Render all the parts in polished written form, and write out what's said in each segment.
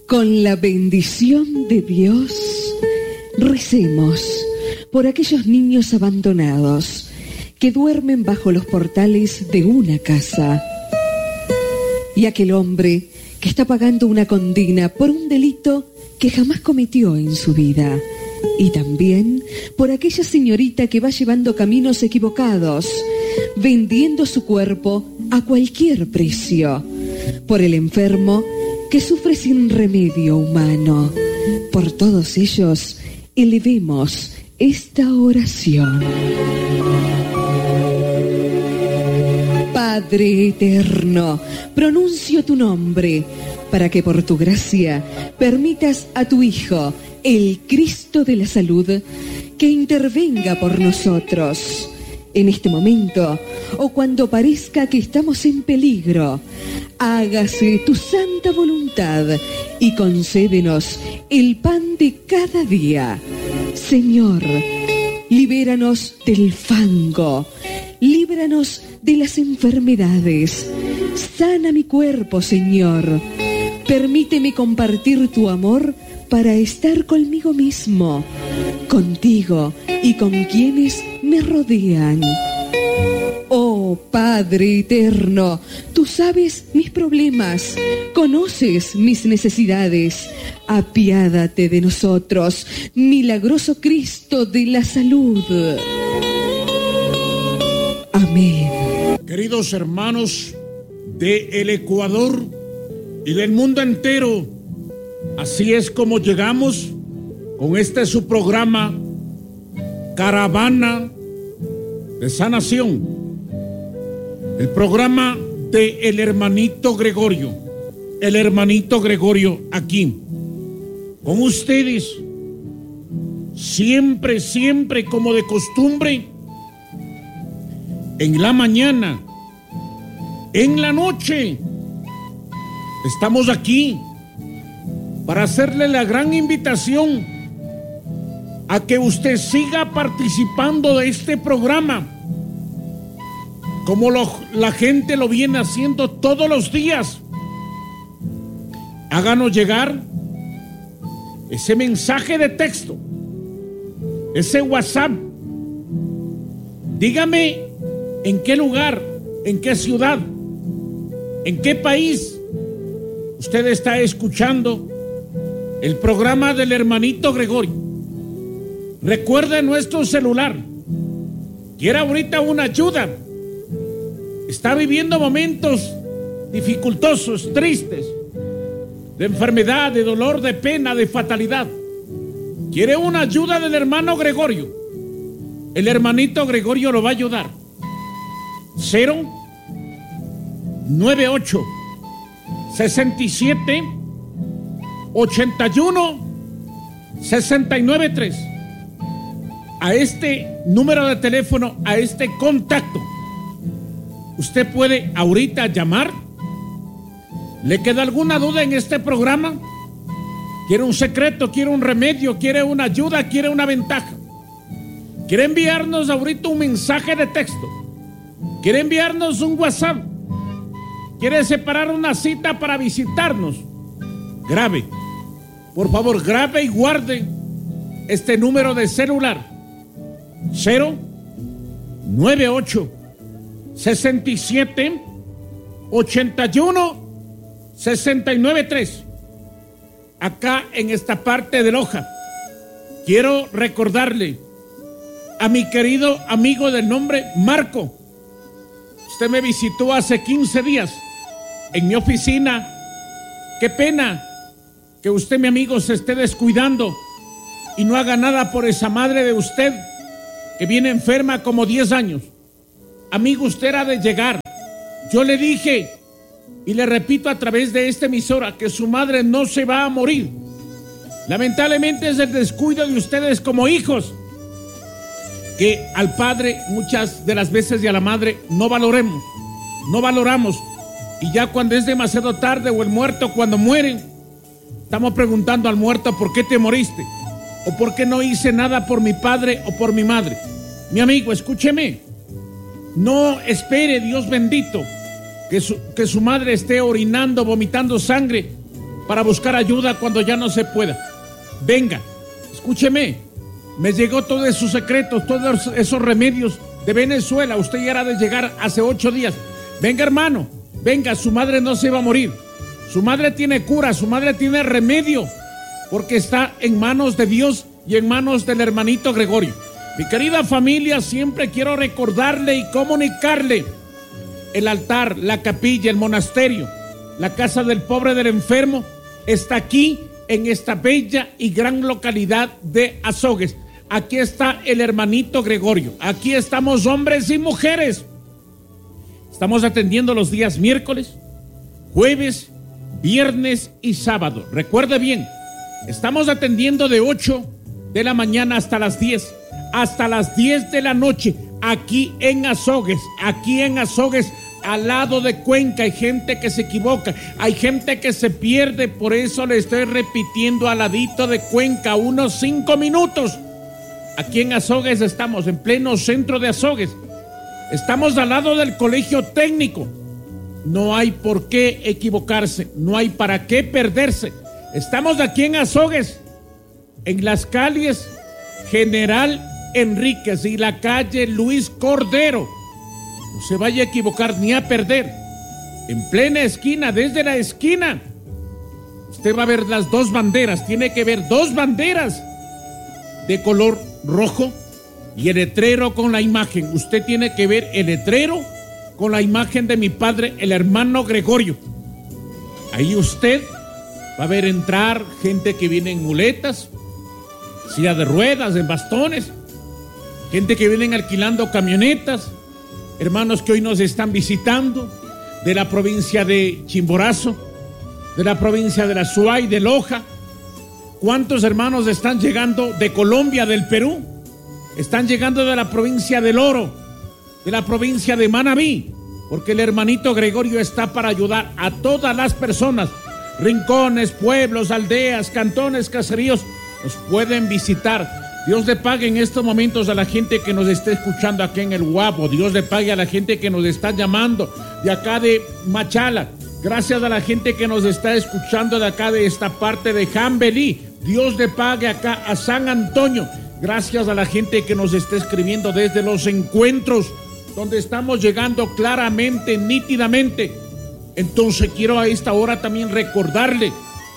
Con la bendición de Dios, recemos por aquellos niños abandonados que duermen bajo los portales de una casa, y aquel hombre que está pagando una condena por un delito que jamás cometió en su vida, y también por aquella señorita que va llevando caminos equivocados, vendiendo su cuerpo a cualquier precio, por el enfermo que sufre sin remedio humano. Por todos ellos, elevemos esta oración. Padre eterno, pronuncio tu nombre para que por tu gracia permitas a tu Hijo, el Cristo de la salud, que intervenga por nosotros en este momento o cuando parezca que estamos en peligro. Hágase tu santa voluntad y concédenos el pan de cada día. Señor, libéranos del fango, líbranos de las enfermedades. Sana mi cuerpo, Señor. Permíteme compartir tu amor para estar conmigo mismo, contigo y con quienes me rodean. Oh Padre eterno, tú sabes mis problemas, conoces mis necesidades. Apiádate de nosotros, milagroso Cristo de la salud. Amén. Queridos hermanos del Ecuador y del mundo entero, así es como llegamos con su programa Caravana de Sanación, el programa de el hermanito Gregorio aquí con ustedes, siempre como de costumbre, en la mañana, en la noche, estamos aquí para hacerle la gran invitación a que usted siga participando de este programa, como la gente lo viene haciendo todos los días. Háganos llegar ese mensaje de texto, ese WhatsApp. Dígame en qué lugar, en qué ciudad, en qué país usted está escuchando el programa del hermanito Gregorio. Recuerde nuestro celular. Quiere ahorita una ayuda. Está viviendo momentos dificultosos, tristes, de enfermedad, de dolor, de pena, de fatalidad. Quiere una ayuda del hermano Gregorio. El hermanito Gregorio lo va a ayudar. 098 67 81 693. A este número de teléfono, a este contacto, usted puede ahorita llamar. ¿Le queda alguna duda en este programa? ¿Quiere un secreto? ¿Quiere un remedio? ¿Quiere una ayuda? ¿Quiere una ventaja? ¿Quiere enviarnos ahorita un mensaje de texto? ¿Quiere enviarnos un WhatsApp? ¿Quiere separar una cita para visitarnos? Grabe, por favor, grabe y guarde este número de celular: 098 67 81 693. Acá en esta parte de Loja, quiero recordarle a mi querido amigo del nombre Marco. Usted me visitó hace 15 días en mi oficina. Qué pena que usted, mi amigo, se esté descuidando y no haga nada por esa madre de usted que viene enferma como 10 años. Amigo, usted era de llegar. Yo le dije y le repito a través de esta emisora que su madre no se va a morir. Lamentablemente es el descuido de ustedes como hijos, que al padre muchas de las veces y a la madre no valoramos. Y ya cuando es demasiado tarde, o el muerto cuando muere, estamos preguntando al muerto: ¿por qué te moriste? ¿O por qué no hice nada por mi padre o por mi madre? Mi amigo, escúcheme. No espere, Dios bendito, que su madre esté orinando, vomitando sangre para buscar ayuda cuando ya no se pueda. Venga, escúcheme, me llegó todos esos secretos, todos esos remedios de Venezuela. Usted ya era de llegar hace 8 días. Venga, hermano, venga, su madre no se va a morir. Su madre tiene cura, su madre tiene remedio, porque está en manos de Dios y en manos del hermanito Gregorio. Mi querida familia, siempre quiero recordarle y comunicarle el altar, la capilla, el monasterio, la casa del pobre, del enfermo, está aquí en esta bella y gran localidad de Azogues. Aquí está el hermanito Gregorio. Aquí estamos hombres y mujeres. Estamos atendiendo los días miércoles, jueves, viernes y sábado. Recuerde bien, estamos atendiendo de 8 de la mañana hasta las 10 de la noche, aquí en Azogues, al lado de Cuenca. Hay gente que se equivoca, hay gente que se pierde, por eso le estoy repitiendo, al ladito de Cuenca, unos 5 minutos. Aquí en Azogues estamos, en pleno centro de Azogues. Estamos al lado del colegio técnico. No hay por qué equivocarse, no hay para qué perderse. Estamos aquí en Azogues, en las calles General Enríquez y la calle Luis Cordero. No se vaya a equivocar ni a perder. En plena esquina, desde la esquina, usted va a ver las 2 banderas. Tiene que ver 2 banderas de color rojo y el letrero con la imagen. Usted tiene que ver el letrero con la imagen de mi padre, el hermano Gregorio. Ahí usted va a ver entrar gente que viene en muletas, silla de ruedas, en bastones, gente que vienen alquilando camionetas, hermanos que hoy nos están visitando de la provincia de Chimborazo, de la provincia de la Suay, de Loja. ¿Cuántos hermanos están llegando de Colombia, del Perú? Están llegando de la provincia del Oro, de la provincia de Manabí, porque el hermanito Gregorio está para ayudar a todas las personas, rincones, pueblos, aldeas, cantones, caseríos, nos pueden visitar. Dios le pague en estos momentos a la gente que nos está escuchando aquí en el Guapo. Dios le pague a la gente que nos está llamando de acá de Machala. Gracias a la gente que nos está escuchando de acá de esta parte de Jambelí. Dios le pague acá a San Antonio. Gracias a la gente que nos está escribiendo desde los encuentros, donde estamos llegando claramente, nítidamente. Entonces quiero a esta hora también recordarle,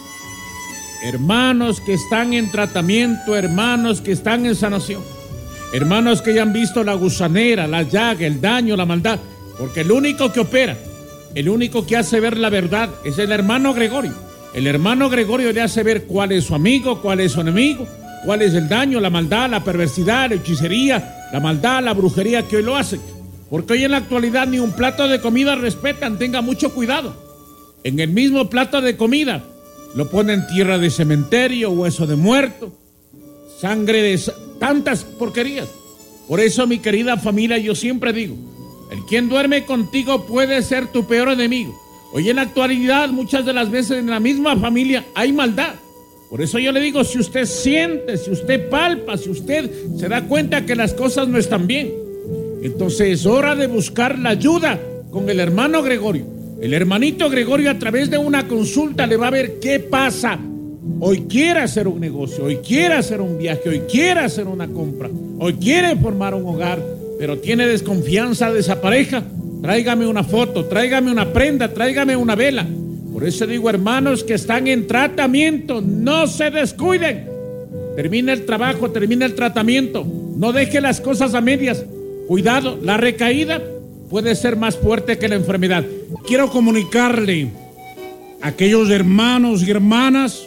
hermanos que están en tratamiento, hermanos que están en sanación, hermanos que ya han visto la gusanera, la llaga, el daño, la maldad, porque el único que opera, el único que hace ver la verdad es el hermano Gregorio. El hermano Gregorio le hace ver cuál es su amigo, cuál es su enemigo, cuál es el daño, la maldad, la perversidad, la hechicería, la maldad, la brujería que hoy lo hace. Porque hoy en la actualidad ni un plato de comida respetan, tenga mucho cuidado. En el mismo plato de comida lo ponen tierra de cementerio, hueso de muerto, sangre de tantas porquerías. Por eso, mi querida familia, yo siempre digo, el quien duerme contigo puede ser tu peor enemigo. Hoy en la actualidad, muchas de las veces en la misma familia hay maldad. Por eso yo le digo, si usted siente, si usted palpa, si usted se da cuenta que las cosas no están bien, entonces es hora de buscar la ayuda con el hermano Gregorio. El hermanito Gregorio, a través de una consulta, le va a ver qué pasa. Hoy quiere hacer un negocio, hoy quiere hacer un viaje, hoy quiere hacer una compra, hoy quiere formar un hogar, pero tiene desconfianza de esa pareja. Tráigame una foto, tráigame una prenda, tráigame una vela. Por eso digo, hermanos que están en tratamiento, no se descuiden. Termina el trabajo, termina el tratamiento. No deje las cosas a medias. Cuidado, la recaída puede ser más fuerte que la enfermedad. Quiero comunicarle a aquellos hermanos y hermanas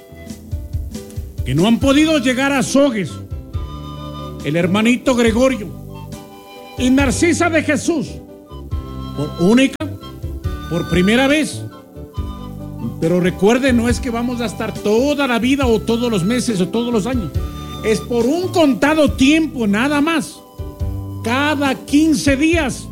que no han podido llegar a Azogues, el hermanito Gregorio y Narcisa de Jesús, por primera vez. Pero recuerden, no es que vamos a estar toda la vida o todos los meses o todos los años. Es por un contado tiempo nada más. Cada 15 días